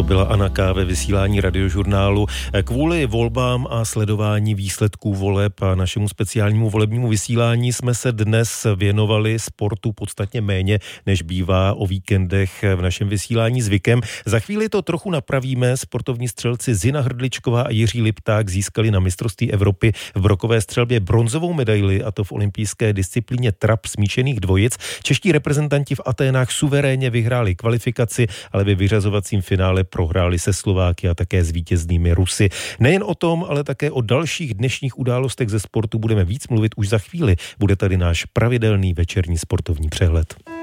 To byla Anna K. ve vysílání Radiožurnálu. Kvůli volbám a sledování výsledků voleb a našemu speciálnímu volebnímu vysílání jsme se dnes věnovali sportu podstatně méně, než bývá o víkendech v našem vysílání zvykem. Za chvíli to trochu napravíme. Sportovní střelci Zina Hrdličková a Jiří Lipták získali na mistrovství Evropy v brokové střelbě bronzovou medaili, a to v olympijské disciplíně trap smíšených dvojic. Čeští reprezentanti v Aténách suverénně vyhráli kvalifikaci, ale ve vyřazovacím finále prohráli se Slováky a také s vítěznými Rusy. Nejen o tom, ale také o dalších dnešních událostech ze sportu budeme víc mluvit už za chvíli. Bude tady náš pravidelný večerní sportovní přehled.